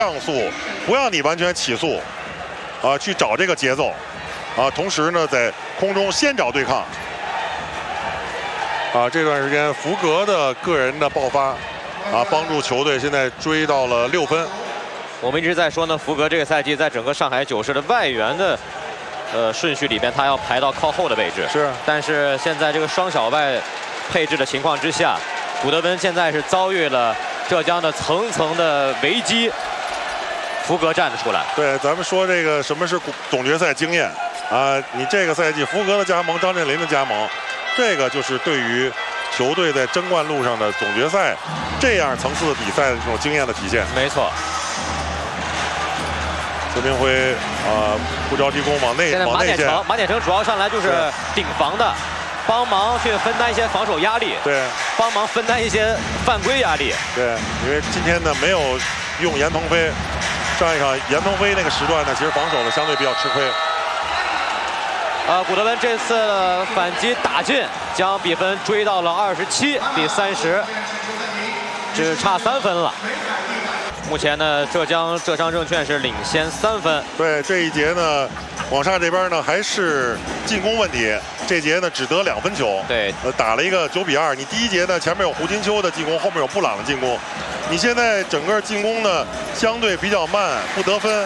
上速，不让你完全起速，去找这个节奏，同时呢，在空中先找对抗。这段时间福格的个人的爆发，帮助球队现在追到了6分。 我们一直在说呢，福格这个赛季在整个上海九市的外援的顺序里边，他要排到靠后的位置。 是， 但是现在这个双小外配置的情况之下，古德温现在是遭遇了浙江的层层的危机。福格站了出来。 对，咱们说这个什么是总决赛经验你这个赛季福格的加盟，张镇麟的加盟，这个就是对于球队在争冠路上的总决赛这样层次的比赛的这种经验的体现。 没错。 孙明辉不着急攻往内， 现在马典成主要上来就是顶防的，帮忙去分担一些防守压力， 对， 帮忙分担一些犯规压力。 对，因为今天呢没有用严鹏飞，上一场严鹏飞那个时段呢，其实防守呢相对比较吃亏。 古德温这次反击打进，将比分追到了27比30，只差3分了。目前呢，浙江证券是领先3分。 对，这一节呢，广厦这边呢还是进攻问题，这节呢只得2分球。 对， 打了一个9比2。你第一节呢前面有胡金秋的进攻，后面有布朗的进攻，你现在整个进攻呢相对比较慢，不得分。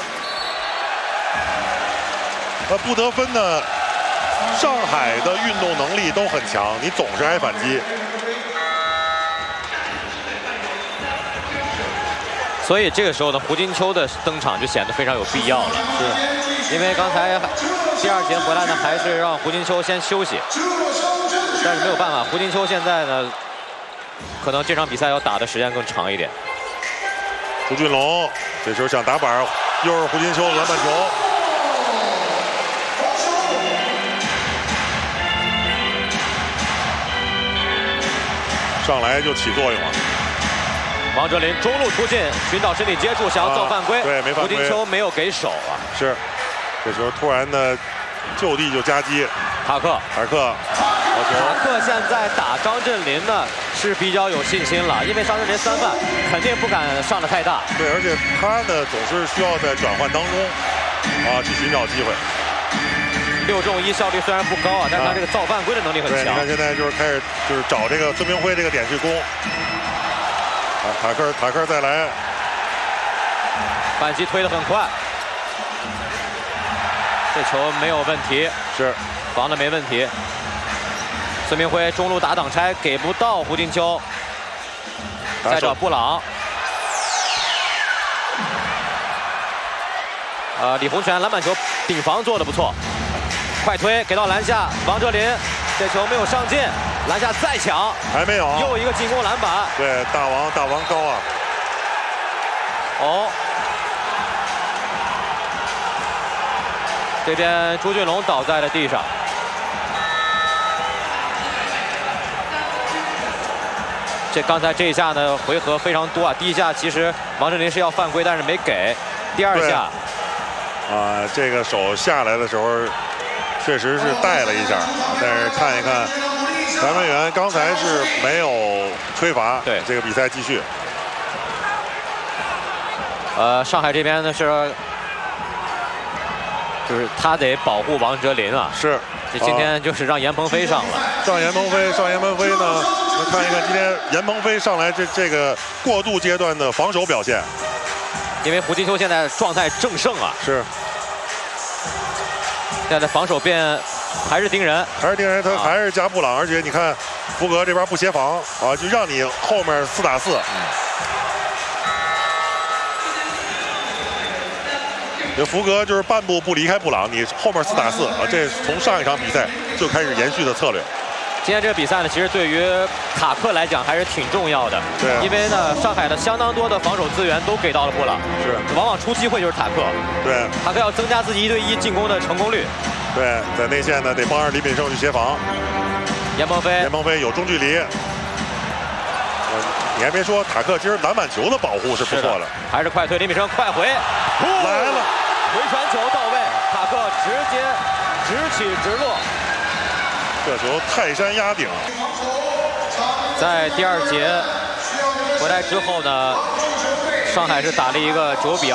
不得分呢，上海的运动能力都很强，你总是挨反击。 所以这个时候呢，胡金秋的登场就显得非常有必要了。是，因为刚才第2节回来呢，还是让胡金秋先休息，但是没有办法，胡金秋现在呢，可能这场比赛要打的时间更长一点。 朱俊龙这时候想打板，又是胡金秋篮板球。上来就起作用了。 王哲林中路出进，寻找身体接触，想要造犯规， 对，没犯规。 胡金秋没有给手是，这时候突然呢，就地就夹击。 塔克现在打张镇麟呢是比较有信心了，因为张镇麟3犯肯定不敢上得太大。 对，而且他呢总是需要在转换当中去寻找机会。 6中1效率虽然不高但是他这个造犯规的能力很强。 你看现在就是开始找这个孙明辉这个点去攻。塔克再来， 反击推得很快，这球没有问题， 是防的没问题。孙明辉中路打挡拆给不到胡金秋，再找布朗。李洪权篮板球顶防做得不错，快推给到篮下，王哲林这球没有上进。篮下再抢， 还没有， 又一个进攻篮板。 对，大王高啊！ 这边朱俊龙倒在了地上。刚才这一下呢，回合非常多第一下其实王哲林是要犯规，但是没给。第2下， 这个手下来的时候，确实是带了一下，但是看一看。裁判员刚才是没有吹罚， 对这个比赛继续。 上海这边呢就是他得保护王哲林是， 这今天就是让严鹏飞上了。 上严鹏飞呢，我们看一看今天严鹏飞上来这个过渡阶段的防守表现。 因为胡金秋现在状态正盛是。 现在防守还是盯人， 他还是加布朗，而且你看福格这边不协防就让你后面4打4。这福格就是半步不离开布朗，你后面4打4这从上一场比赛就开始延续的策略。 今天这个比赛呢，其实对于塔克来讲还是挺重要的， 对， 因为呢上海的相当多的防守资源都给到了布朗， 是， 往往出机会就是塔克， 对， 塔克要增加自己1对1进攻的成功率。 对，在内线呢得帮着李炳胜去协防。 严鹏飞有中距离。你还别说，塔克今儿篮板球的保护是不错的。 还是快推，李炳胜快回， 来了， 回传球到位，塔克直接直起直落。 这球泰山压顶。 在第2节回来之后呢， 上海是打了一个9比2。